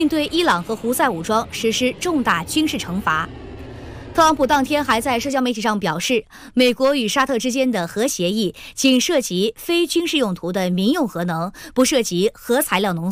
对伊朗和胡塞武装实施重大军事惩罚。特朗普当天还在社交媒体上表示，美国与沙特之间的核协议仅涉及非军事用途的民用核能，不涉及核材料农